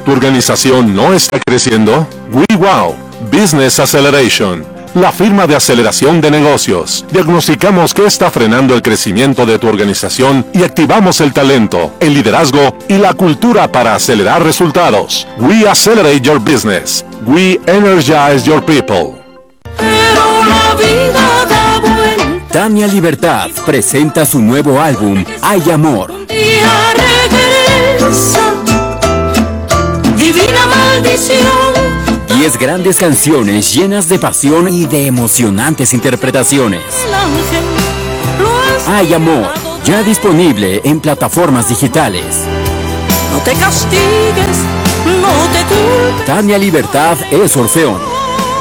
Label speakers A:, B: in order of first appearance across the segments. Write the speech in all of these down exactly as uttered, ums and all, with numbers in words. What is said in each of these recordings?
A: ¿Tu organización no está creciendo? WeWow Business Acceleration, la firma de aceleración de negocios. Diagnosticamos qué está frenando el crecimiento de tu organización y activamos el talento, el liderazgo y la cultura para acelerar resultados. We accelerate your business. We energize your people.
B: Pero la vida da vuelta.
C: Tania Libertad presenta su nuevo álbum, Hay Amor.
B: Un día regresa, divina maldición.
C: Diez grandes canciones llenas de pasión y de emocionantes interpretaciones.
B: El ángel lo ha
C: Hay Amor, ya disponible en plataformas digitales.
B: No te castigues, no te culpes.
C: Tania Libertad es Orfeón.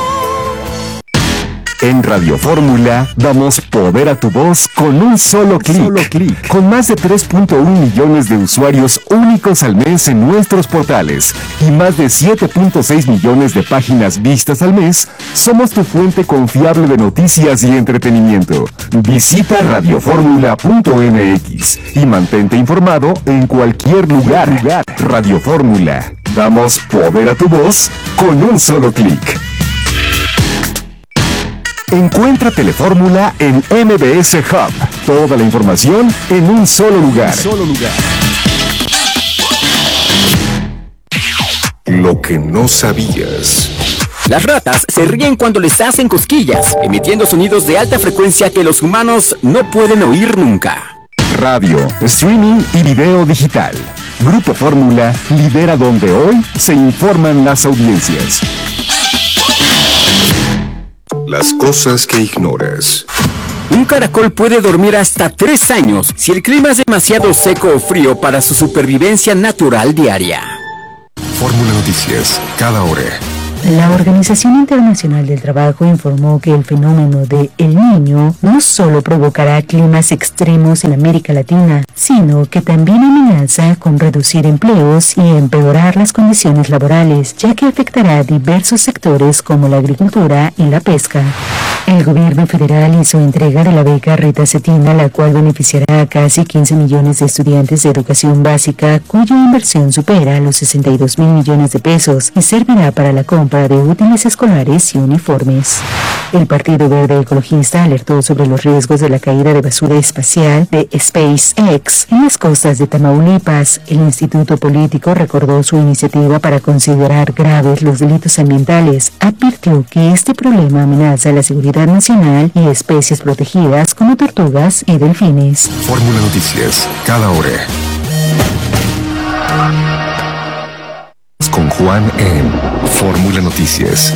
D: En Radio Fórmula damos poder a tu voz con un solo clic. Con más de tres punto uno millones de usuarios únicos al mes en nuestros portales y más de siete punto seis millones de páginas vistas al mes, somos tu fuente confiable de noticias y entretenimiento. Visita radio fórmula punto m x y mantente informado en cualquier lugar. Radio Fórmula. Damos poder a tu voz con un solo clic. Encuentra Telefórmula en M B S Hub. Toda la información en un solo lugar. Solo lugar. Lo que no sabías.
C: Las ratas se ríen cuando les hacen cosquillas, emitiendo sonidos de alta frecuencia que los humanos no pueden oír nunca.
D: Radio, streaming y video digital. Grupo Fórmula lidera donde hoy se informan las audiencias. Las cosas que ignoras.
C: Un caracol puede dormir hasta tres años si el clima es demasiado seco o frío para su supervivencia natural diaria.
D: Fórmula Noticias, cada hora.
E: La Organización Internacional del Trabajo informó que el fenómeno de El Niño no solo provocará climas extremos en América Latina, sino que también amenaza con reducir empleos y empeorar las condiciones laborales, ya que afectará a diversos sectores como la agricultura y la pesca. El gobierno federal hizo entrega de la beca Rita Cetina, la cual beneficiará a casi quince millones de estudiantes de educación básica, cuya inversión supera los sesenta y dos mil millones de pesos y servirá para la compra de útiles escolares y uniformes. El Partido Verde Ecologista alertó sobre los riesgos de la caída de basura espacial de SpaceX en las costas de Tamaulipas. El Instituto Político recordó su iniciativa para considerar graves los delitos ambientales. Advirtió que este problema amenaza la seguridad nacional y especies protegidas como tortugas y delfines.
D: Fórmula Noticias, cada hora. Con Juan en Fórmula Noticias.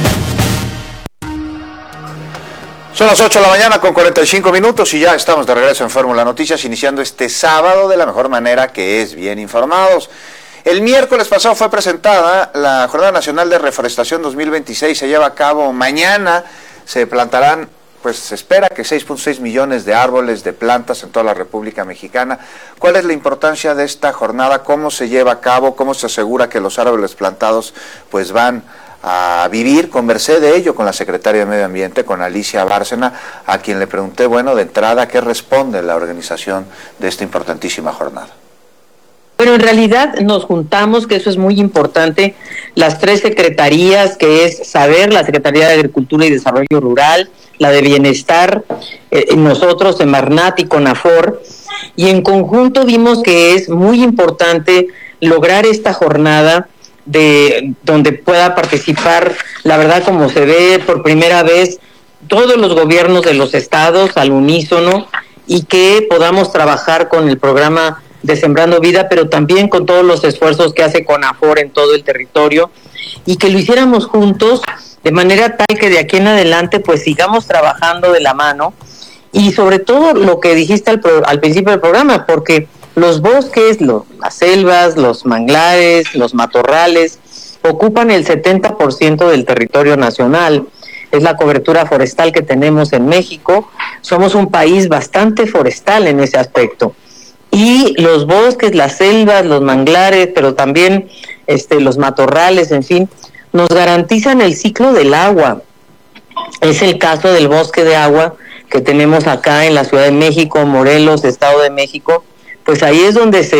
F: Son las ocho de la mañana con cuarenta y cinco minutos y ya estamos de regreso en Fórmula Noticias, iniciando este sábado de la mejor manera, que es bien informados. El miércoles pasado fue presentada la Jornada Nacional de Reforestación dos mil veintiséis, se lleva a cabo mañana. Se plantarán, pues se espera que seis punto seis millones de árboles, de plantas en toda la República Mexicana. ¿Cuál es la importancia de esta jornada? ¿Cómo se lleva a cabo? ¿Cómo se asegura que los árboles plantados pues van a vivir? Conversé de ello con la secretaria de Medio Ambiente, con Alicia Bárcena, a quien le pregunté, bueno, de entrada, ¿qué responde la organización de esta importantísima jornada?
G: Bueno, en realidad nos juntamos, que eso es muy importante, las tres secretarías, que es SABER, la Secretaría de Agricultura y Desarrollo Rural, la de Bienestar, eh, nosotros, Semarnat y CONAFOR, y en conjunto vimos que es muy importante lograr esta jornada de donde pueda participar, la verdad, como se ve por primera vez, todos los gobiernos de los estados al unísono, y que podamos trabajar con el programa de Sembrando Vida, pero también con todos los esfuerzos que hace CONAFOR en todo el territorio, y que lo hiciéramos juntos, de manera tal que de aquí en adelante pues sigamos trabajando de la mano, y sobre todo lo que dijiste al, pro, al principio del programa, porque los bosques, lo, las selvas, los manglares, los matorrales, ocupan el setenta por ciento del territorio nacional. Es la cobertura forestal que tenemos en México. Somos un país bastante forestal en ese aspecto. Y los bosques, las selvas, los manglares, pero también este, los matorrales, en fin, nos garantizan el ciclo del agua. Es el caso del bosque de agua que tenemos acá en la Ciudad de México, Morelos, Estado de México. Pues ahí es donde se,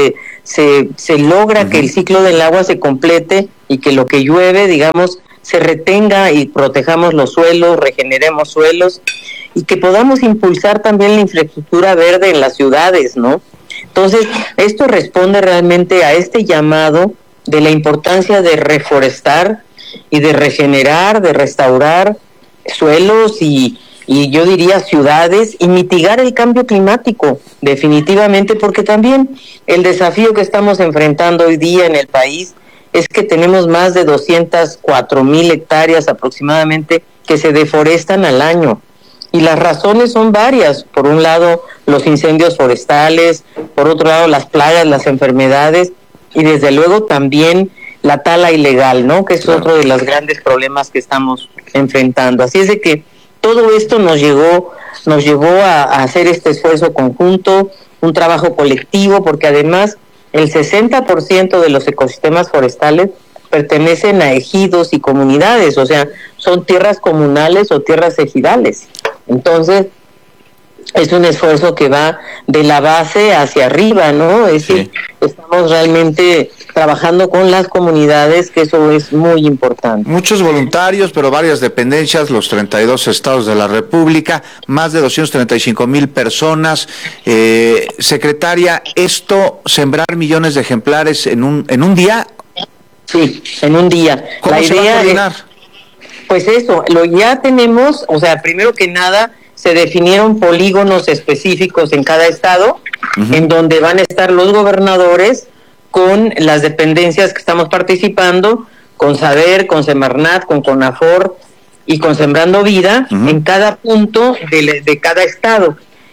G: se, se logra uh-huh. que el ciclo del agua se complete y que lo que llueve, digamos, se retenga y protejamos los suelos, regeneremos suelos y que podamos impulsar también la infraestructura verde en las ciudades, ¿no? Entonces, esto responde realmente a este llamado de la importancia de reforestar y de regenerar, de restaurar suelos y, y yo diría ciudades y mitigar el cambio climático, definitivamente, porque también el desafío que estamos enfrentando hoy día en el país es que tenemos más de doscientas cuatro mil hectáreas aproximadamente que se deforestan al año. Y las razones son varias. Por un lado, los incendios forestales, por otro lado, las plagas, las enfermedades, y desde luego también la tala ilegal, ¿no? Que es claro. otro de los grandes problemas que estamos enfrentando. Así es de que todo esto nos llegó, nos llevó a, a hacer este esfuerzo conjunto, un trabajo colectivo, porque además el sesenta por ciento de los ecosistemas forestales pertenecen a ejidos y comunidades, o sea, son tierras comunales o tierras ejidales. Entonces, es un esfuerzo que va de la base hacia arriba, ¿no? Es decir, sí. estamos realmente trabajando con las comunidades, que eso es muy importante.
F: Muchos voluntarios, pero varias dependencias, los treinta y dos estados de la República, más de doscientas treinta y cinco mil personas. Eh, secretaria, ¿esto, sembrar millones de ejemplares en un, en un día?
G: Sí, en un día.
F: ¿Cómo
G: la
F: se
G: idea
F: va a coordinar?
G: Es, pues eso, lo ya tenemos, o sea, primero que nada, se definieron polígonos específicos en cada estado, uh-huh. en donde van a estar los gobernadores con las dependencias que estamos participando, con Saber, con Semarnat, con CONAFOR y con Sembrando Vida, uh-huh. en cada punto de, de cada estado.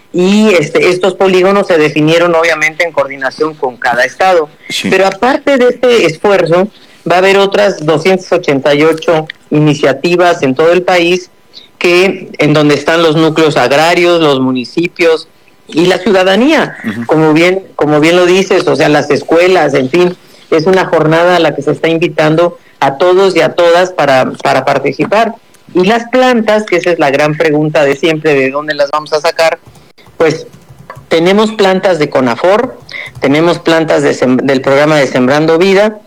G: Y este, estos polígonos se definieron obviamente en coordinación con cada estado. Sí. Pero aparte de este esfuerzo, va a haber otras doscientas ochenta y ocho iniciativas en todo el país, que en donde están los núcleos agrarios, los municipios y la ciudadanía, uh-huh. como bien como bien lo dices, o sea, las escuelas, en fin, es una jornada a la que se está invitando a todos y a todas para, para participar. Y las plantas, que esa es la gran pregunta de siempre, de dónde las vamos a sacar, pues tenemos plantas de CONAFOR, tenemos plantas de sem- del programa de Sembrando Vida,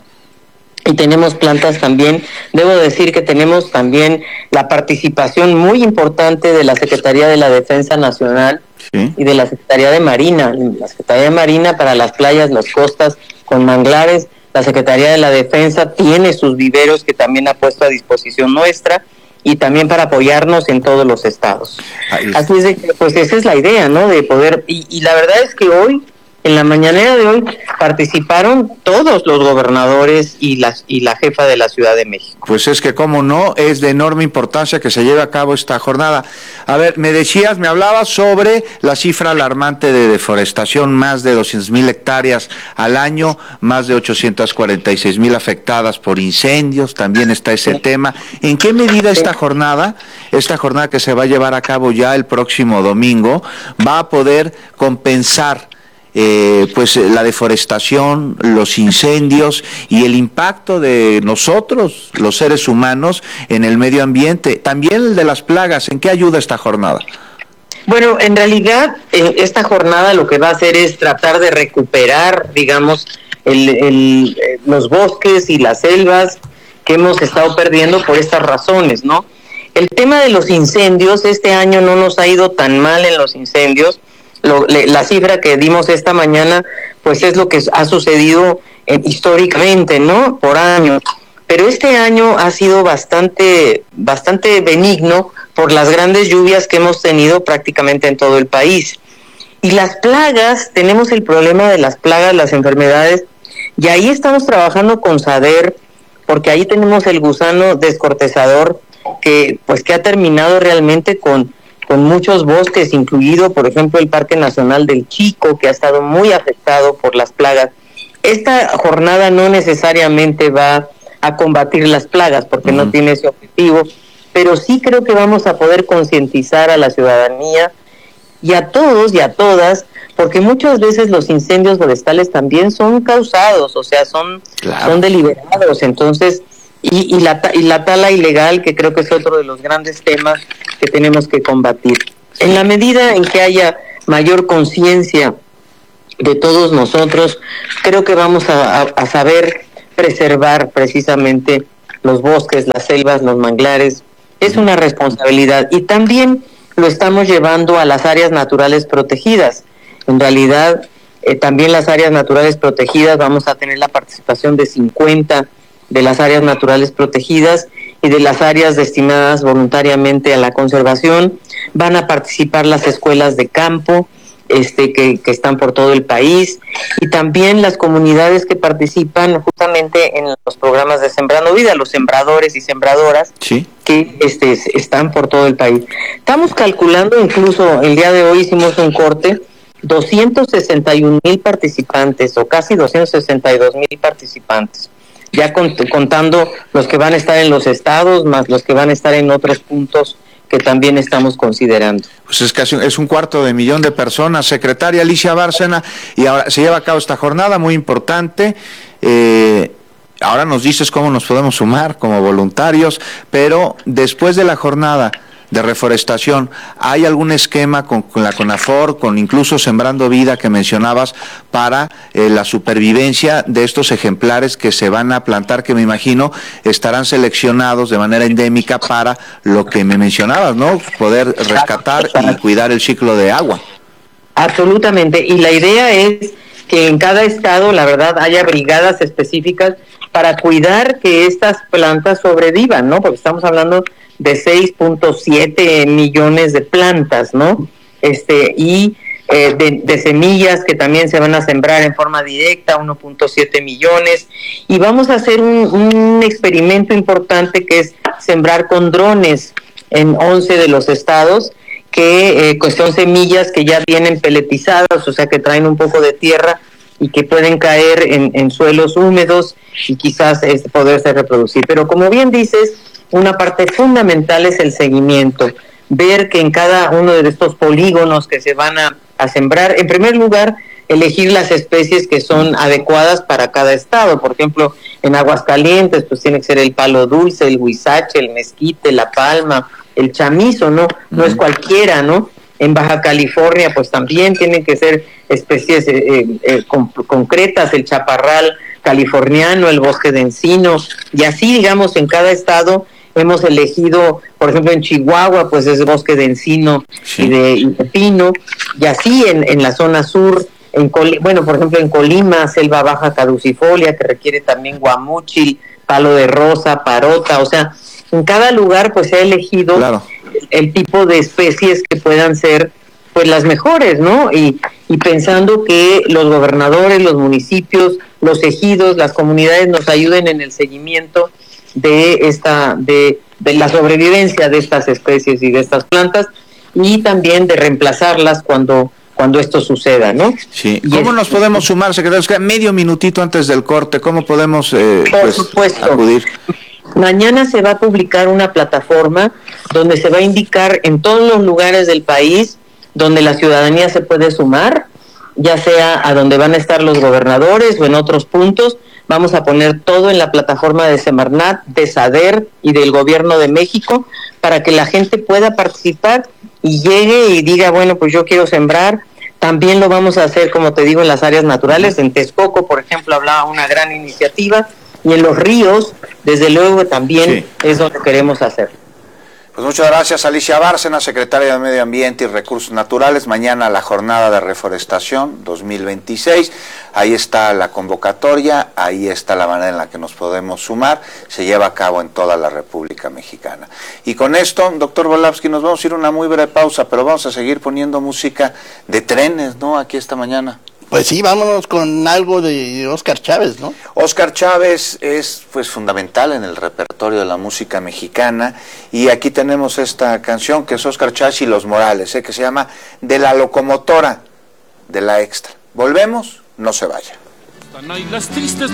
G: y tenemos plantas también, debo decir que tenemos también la participación muy importante de la Secretaría de la Defensa Nacional, sí. y de la Secretaría de Marina, la Secretaría de Marina para las playas, las costas con manglares. La Secretaría de la Defensa tiene sus viveros que también ha puesto a disposición nuestra, y también para apoyarnos en todos los estados. Así es de que, pues esa es la idea, ¿no? De poder, y, y la verdad es que hoy, en la mañanera de hoy, participaron todos los gobernadores y las y la jefa de la Ciudad de México.
F: Pues es que, cómo no, es de enorme importancia que se lleve a cabo esta jornada. A ver, me decías, me hablabas sobre la cifra alarmante de deforestación, más de doscientas mil hectáreas al año, más de ochocientas cuarenta y seis mil afectadas por incendios, también está ese sí. tema. ¿En qué medida esta jornada, esta jornada que se va a llevar a cabo ya el próximo domingo, va a poder compensar Eh, pues la deforestación, los incendios y el impacto de nosotros, los seres humanos, en el medio ambiente, también el de las plagas? ¿En qué ayuda esta jornada?
G: Bueno, en realidad eh, esta jornada lo que va a hacer es tratar de recuperar, digamos, el, el, los bosques y las selvas que hemos estado perdiendo por estas razones, ¿no? El tema de los incendios, este año no nos ha ido tan mal en los incendios. Lo, le, la cifra que dimos esta mañana, pues es lo que ha sucedido eh, históricamente, ¿no? Por año. Pero este año ha sido bastante, bastante benigno por las grandes lluvias que hemos tenido prácticamente en todo el país. Y las plagas, tenemos el problema de las plagas, las enfermedades, y ahí estamos trabajando con Saber, porque ahí tenemos el gusano descortezador que, pues, que ha terminado realmente con con muchos bosques, incluido, por ejemplo, el Parque Nacional del Chico, que ha estado muy afectado por las plagas. Esta jornada no necesariamente va a combatir las plagas, porque uh-huh. no tiene ese objetivo, pero sí creo que vamos a poder concientizar a la ciudadanía y a todos y a todas, porque muchas veces los incendios forestales también son causados, o sea, son, claro. son deliberados, entonces... Y, y, la, y la tala ilegal, que creo que es otro de los grandes temas que tenemos que combatir. En la medida en que haya mayor conciencia de todos nosotros. Creo que vamos a, a, a saber preservar precisamente los bosques, las selvas, los manglares. Es una responsabilidad y también lo estamos llevando a las áreas naturales protegidas. En realidad, eh, también las áreas naturales protegidas, vamos a tener la participación de cincuenta de las áreas naturales protegidas y de las áreas destinadas voluntariamente a la conservación. Van a participar las escuelas de campo, este que, que están por todo el país, y también las comunidades que participan justamente en los programas de Sembrando Vida, los sembradores y sembradoras,
F: sí,
G: que este, están por todo el país. Estamos calculando, incluso el día de hoy hicimos un corte, doscientos sesenta y un mil participantes, o casi doscientos sesenta y dos mil participantes, ya cont- contando los que van a estar en los estados, más los que van a estar en otros puntos que también estamos considerando.
F: Pues es casi es un cuarto de millón de personas. Secretaria Alicia Bárcena, y ahora se lleva a cabo esta jornada muy importante. Eh, ahora nos dices cómo nos podemos sumar como voluntarios, pero después de la jornada de reforestación, ¿hay algún esquema con, con la CONAFOR, con incluso Sembrando Vida que mencionabas, para eh, la supervivencia de estos ejemplares que se van a plantar, que me imagino estarán seleccionados de manera endémica para lo que me mencionabas, ¿no? Poder rescatar y cuidar el ciclo de agua.
G: Absolutamente, y la idea es que en cada estado, la verdad, haya brigadas específicas para cuidar que estas plantas sobrevivan, ¿no? Porque estamos hablando de seis punto siete millones de plantas, ¿no? Este, y eh, de, de semillas que también se van a sembrar en forma directa, uno punto siete millones, y vamos a hacer un, un experimento importante que es sembrar con drones en once de los estados, que eh, pues son semillas que ya vienen peletizadas, o sea que traen un poco de tierra y que pueden caer en, en suelos húmedos y quizás este, poderse reproducir. Pero como bien dices, una parte fundamental es el seguimiento, ver que en cada uno de estos polígonos que se van a, a sembrar, en primer lugar, elegir las especies que son adecuadas para cada estado. Por ejemplo, en Aguascalientes, pues tiene que ser el palo dulce, el huizache, el mezquite, la palma, el chamizo, ¿no? No es cualquiera, ¿no? En Baja California, pues también tienen que ser especies eh, eh, con, concretas, el chaparral californiano, el bosque de encino, y así, digamos, en cada estado hemos elegido, por ejemplo, en Chihuahua, pues es bosque de encino, sí, y, de, y de pino, y así en, en la zona sur, en Col- bueno, por ejemplo, en Colima, selva baja caducifolia, que requiere también guamúchil, palo de rosa, parota, o sea, en cada lugar pues se ha elegido, claro, el, el tipo de especies que puedan ser pues las mejores, ¿no? Y, y pensando que los gobernadores, los municipios, los ejidos, las comunidades nos ayuden en el seguimiento de esta, de, de la sobrevivencia de estas especies y de estas plantas, y también de reemplazarlas cuando cuando esto suceda, ¿no?
F: Sí. ¿Cómo es, nos podemos sumar, secretario? Es que medio minutito antes del corte, ¿cómo podemos eh,
G: por
F: pues,
G: supuesto.
F: acudir?
G: Mañana se va a publicar una plataforma donde se va a indicar en todos los lugares del país donde la ciudadanía se puede sumar, ya sea a donde van a estar los gobernadores o en otros puntos. Vamos a poner todo en la plataforma de Semarnat, de SADER y del Gobierno de México para que la gente pueda participar y llegue y diga, bueno, pues yo quiero sembrar. También lo vamos a hacer, como te digo, en las áreas naturales. En Texcoco, por ejemplo, hablaba una gran iniciativa, y en los ríos, desde luego, también sí, es donde queremos hacer.
F: Pues muchas gracias, Alicia Bárcena, secretaria de Medio Ambiente y Recursos Naturales. Mañana la jornada de reforestación dos mil veintiséis. Ahí está la convocatoria, ahí está la manera en la que nos podemos sumar. Se lleva a cabo en toda la República Mexicana. Y con esto, doctor Volavsky, nos vamos a ir a una muy breve pausa, pero vamos a seguir poniendo música de trenes, ¿no? Aquí esta mañana.
H: Pues sí, vámonos con algo de Óscar Chávez, ¿no?
F: Óscar Chávez es pues fundamental en el repertorio de la música mexicana, y aquí tenemos esta canción que es Óscar Chávez y Los Morales, ¿eh? que se llama De la Locomotora, de la Extra. Volvemos, no se vaya.
B: Están ahí las tristes